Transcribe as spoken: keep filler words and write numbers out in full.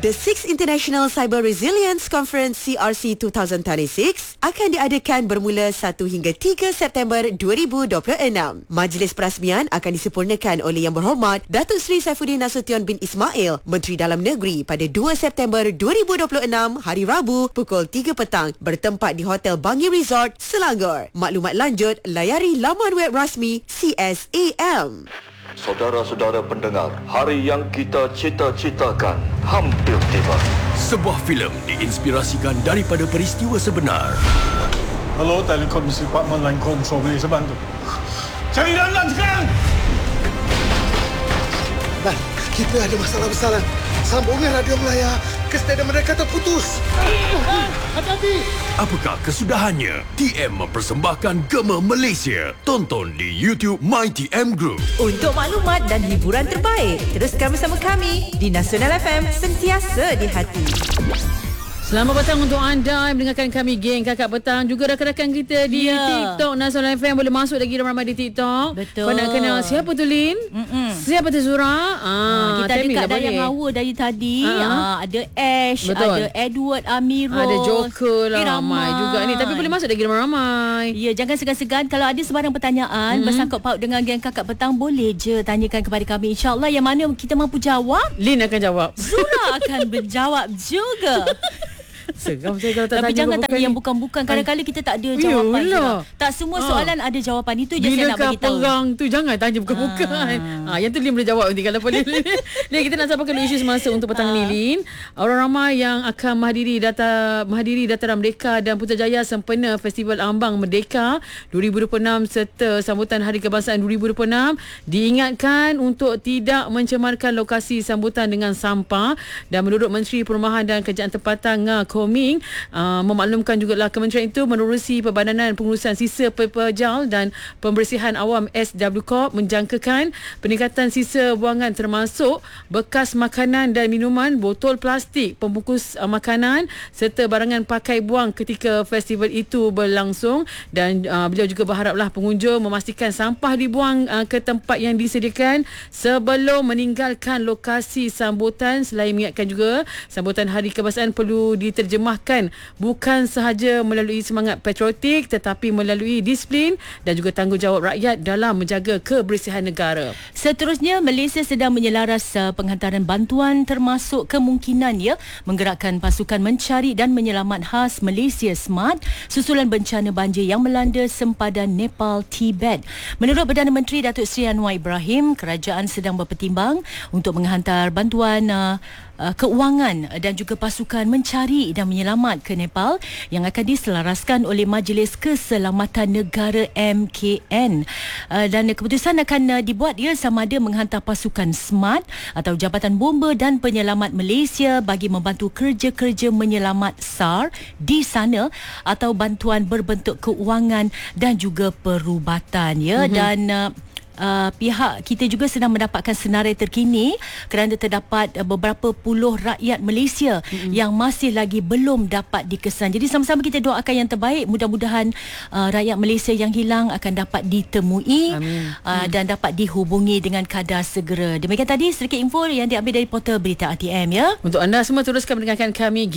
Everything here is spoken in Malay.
The Sixth International Cyber Resilience Conference C R C dua ribu dua puluh enam akan diadakan bermula satu hingga tiga September dua ribu dua puluh enam. Majlis perasmian akan disempurnakan oleh Yang Berhormat Datuk Seri Saifuddin Nasution bin Ismail, Menteri Dalam Negeri, pada dua September dua ribu dua puluh enam, hari Rabu, pukul tiga petang, bertempat di Hotel Bangi Resort, Selangor. Maklumat lanjut, layari laman web rasmi C S A M. Saudara-saudara pendengar, hari yang kita cita-citakan hampir tiba. Sebuah filem diinspirasikan daripada peristiwa sebenar. Hello, Telekomunikasi Department Line Control, boleh saya bantu? Cari Lanlan sekarang! Lan, kita ada masalah besar, Lan. Sambungan radio Melaya ke stadium mereka terputus. Hati-hati! Apakah kesudahannya? T M mempersembahkan Gema Malaysia. Tonton di YouTube My T M Group. Untuk maklumat dan hiburan terbaik, teruskan bersama kami di Nasional F M, sentiasa di hati. Selamat petang untuk anda yang mendengarkan kami, geng Kakak Petang. Juga rakan-rakan kita di yeah. TikTok Nasional F M. Boleh masuk lagi ramai di TikTok. Betul. Kau nak kenal siapa tu, Lin? Mm-mm. Siapa tu, Zura? Ah, kita ada Kak Dayang Hawa dari tadi. Ah, ada Ash, betul. ada Edward Amirul, ada Joker lah, eh, ramai juga ni. Tapi boleh masuk lagi ramai-ramai. Ya, jangan segan-segan. Kalau ada sebarang pertanyaan mm-hmm. bersangkut paut dengan geng Kakak Petang, boleh je tanyakan kepada kami. InsyaAllah yang mana kita mampu jawab, Lin akan jawab. Zura akan menjawab juga. Seram saya kalau tak Tapi tanya jangan tanya yang ni. bukan-bukan. Kadang-kadang kita tak ada jawapan. Yolah. Tak semua soalan ha. ada jawapan. Itu je saya nak bagi tahu. Bilakah perang tu, jangan tanya bukan-bukan. Ha. Ha, yang tu Lin boleh jawab nanti kalau boleh. Lin, kita nak sampaikan isu semasa untuk petang ha. ni, Lin. Orang ramai yang akan menghadiri data menghadiri Dataran Merdeka dan Putrajaya sempena Festival Ambang Merdeka dua ribu dua puluh enam serta sambutan Hari Kebangsaan dua ribu dua puluh enam diingatkan untuk tidak mencemarkan lokasi sambutan dengan sampah. Dan menurut Menteri Perumahan dan Kerjaan Tempatan Nga Koming, uh, memaklumkan jugalah kementerian itu menerusi Perbadanan Pengurusan Sisa Pepejal dan Pembersihan Awam S W Corp menjangkakan peningkatan sisa buangan termasuk bekas makanan dan minuman, botol plastik, pembungkus uh, makanan serta barangan pakai buang ketika festival itu berlangsung. Dan uh, beliau juga berharaplah pengunjung memastikan sampah dibuang uh, ke tempat yang disediakan sebelum meninggalkan lokasi sambutan. Selain mengingatkan juga sambutan Hari Kebangsaan perlu diterjemahkan bukan sahaja melalui semangat patriotik tetapi melalui disiplin dan juga tanggungjawab rakyat dalam menjaga kebersihan negara. Seterusnya, Malaysia sedang menyelaras penghantaran bantuan termasuk kemungkinan ya menggerakkan pasukan mencari dan menyelamat khas Malaysia Smart susulan bencana banjir yang melanda sempadan Nepal, Tibet. Menurut Perdana Menteri Datuk Seri Anwar Ibrahim, kerajaan sedang berpertimbang untuk menghantar bantuan uh, uh, keuangan dan juga pasukan mencari dan menyelamat ke Nepal yang akan diselaraskan oleh Majlis Keselamatan Negara M K N. Uh, dan keputusan akan uh, dibuat ya sama ada menghantar pasukan SMART atau Jabatan Bomba dan Penyelamat Malaysia bagi membantu kerja-kerja menyelamat S A R di sana atau bantuan berbentuk keuangan dan juga perubatan ya. Mm-hmm. Dan uh, Uh, pihak kita juga sedang mendapatkan senarai terkini kerana terdapat uh, beberapa puluh rakyat Malaysia mm-hmm. yang masih lagi belum dapat dikesan. Jadi sama-sama kita doakan yang terbaik. Mudah-mudahan uh, rakyat Malaysia yang hilang akan dapat ditemui uh, mm. dan dapat dihubungi dengan kadar segera. Demikian tadi sedikit info yang diambil dari portal berita A T M ya. Untuk anda semua teruskan mendengarkan kami